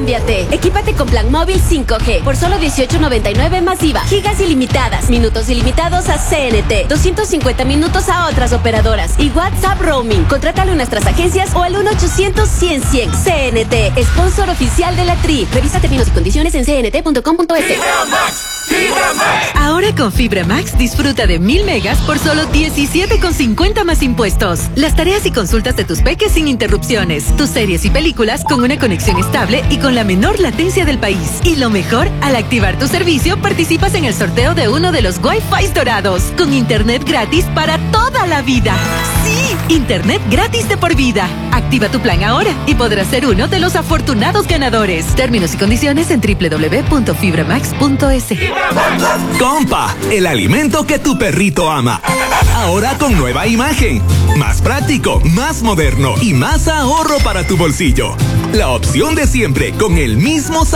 Cámbiate. Equípate con plan móvil 5G por solo $18.99 masiva. Gigas ilimitadas, minutos ilimitados a CNT, 250 minutos a otras operadoras y WhatsApp roaming. Contrátalo en nuestras agencias o al 1-800-100-100. CNT, sponsor oficial de la TRI. Revisa términos y condiciones en cnt.com.es. Ahora con Fibra Max disfruta de 1000 megas por solo $17.50 más impuestos. Las tareas y consultas de tus peques sin interrupciones. Tus series y películas con una conexión estable y con la menor latencia del país. Y lo mejor, al activar tu servicio participas en el sorteo de uno de los Wi-Fi dorados con internet gratis para toda la vida. ¡Sí! Internet gratis de por vida. Activa tu plan ahora y podrás ser uno de los afortunados ganadores. Términos y condiciones en www.fibramax.es. Compa, el alimento que tu perrito ama. Ahora con nueva imagen. Más práctico, más moderno y más ahorro para tu bolsillo. La opción de siempre con el mismo sabor.